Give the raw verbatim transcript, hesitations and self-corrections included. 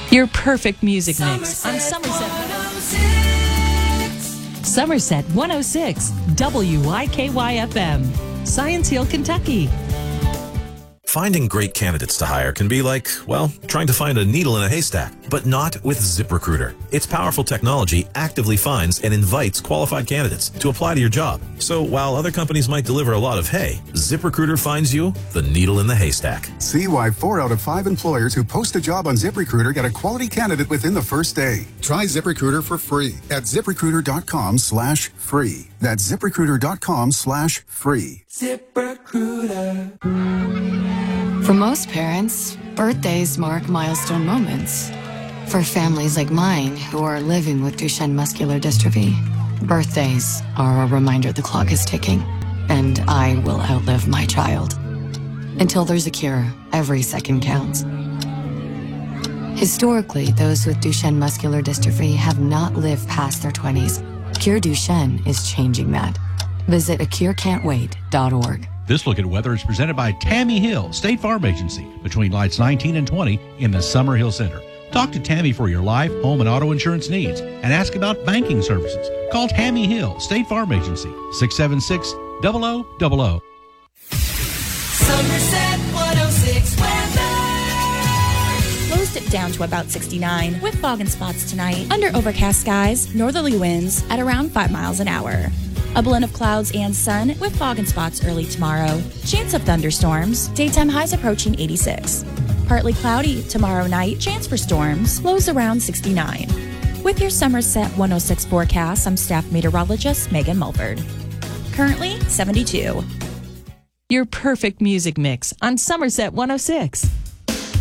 Your perfect music mix on Somerset one oh six. Somerset one oh six, W I K Y F M, Science Hill, Kentucky. Finding great candidates to hire can be like, well, trying to find a needle in a haystack, but not with ZipRecruiter. Its powerful technology actively finds and invites qualified candidates to apply to your job. So while other companies might deliver a lot of hay, ZipRecruiter finds you the needle in the haystack. See why four out of five employers who post a job on ZipRecruiter get a quality candidate within the first day. Try ZipRecruiter for free at ZipRecruiter.com slash free. That's ZipRecruiter.com slash free. ZipRecruiter. For most parents, birthdays mark milestone moments. For families like mine who are living with Duchenne muscular dystrophy, birthdays are a reminder the clock is ticking, and I will outlive my child. Until there's a cure, every second counts. Historically, those with Duchenne muscular dystrophy have not lived past their twenties. Cure Duchenne is changing that. Visit a cure can't wait dot org. This look at weather is presented by Tammy Hill, State Farm Agency, between lights nineteen and twenty in the Summer Hill Center. Talk to Tammy for your life, home, and auto insurance needs, and ask about banking services. Call Tammy Hill, State Farm Agency, six seven six, zero zero zero zero. Somerset one oh six weather. Lows dip down to about sixty-nine with fog and spots tonight. Under overcast skies, northerly winds at around five miles an hour. A blend of clouds and sun with fog and spots early tomorrow. Chance of thunderstorms. Daytime highs approaching eighty-six. Partly cloudy tomorrow night. Chance for storms. Lows around sixty-nine. With your Somerset one oh six forecast, I'm staff meteorologist Megan Mulford. Currently seventy-two. Your perfect music mix on Somerset one oh six.